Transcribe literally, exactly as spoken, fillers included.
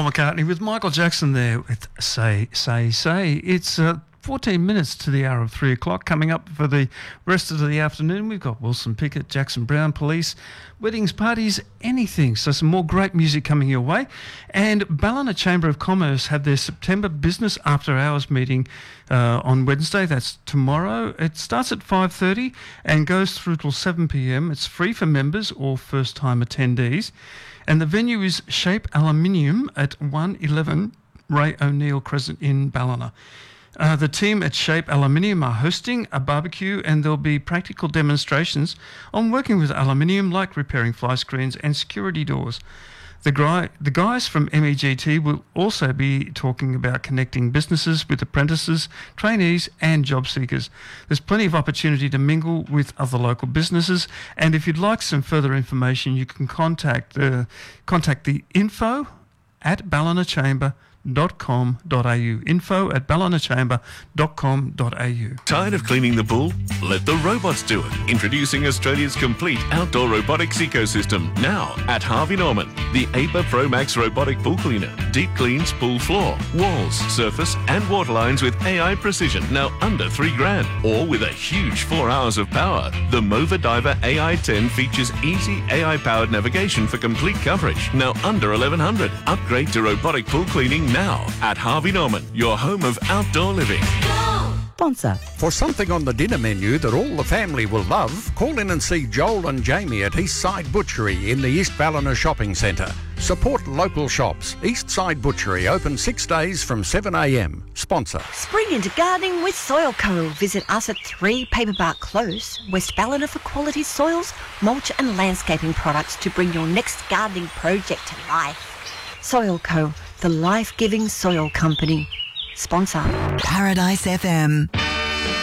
Paul McCartney with Michael Jackson there with Say, Say, Say. It's uh, fourteen minutes to the hour of three o'clock. Coming up for the rest of the afternoon, we've got Wilson Pickett, Jackson Brown, Police, weddings, parties, anything. So some more great music coming your way. And Ballina Chamber of Commerce have their September Business After Hours meeting uh, on Wednesday. That's tomorrow. It starts at five thirty and goes through till seven p.m. It's free for members or first-time attendees. And the venue is Shape Aluminium at one eleven Ray O'Neill Crescent in Ballina. Uh, the team at Shape Aluminium are hosting a barbecue, and there'll be practical demonstrations on working with aluminium, like repairing fly screens and security doors. The, gri- the guys from M E G T will also be talking about connecting businesses with apprentices, trainees and job seekers. There's plenty of opportunity to mingle with other local businesses, and if you'd like some further information, you can contact, uh, contact the info at ballinachamber dot com dot a u. Info at ballinachamber dot com dot a u. Tired of cleaning the pool? Let the robots do it. Introducing Australia's complete outdoor robotics ecosystem. Now at Harvey Norman. The A P A Pro Max robotic pool cleaner. Deep cleans pool floor, walls, surface and water lines with A I precision. Now under three grand. Or with a huge four hours of power. The Mova Diver A I ten features easy A I powered navigation for complete coverage. Now under eleven hundred. Upgrade to robotic pool cleaning now at Harvey Norman, your home of outdoor living. Sponsor. For something on the dinner menu that all the family will love, call in and see Joel and Jamie at East Side Butchery in the East Ballina Shopping Centre. Support local shops. East Side Butchery open six days from seven a m. Sponsor. Spring into gardening with Soil Co. Visit us at three Paperbark Close, West Ballina, for quality soils, mulch and landscaping products to bring your next gardening project to life. Soil Co, the life-giving soil company. Sponsor. Paradise F M.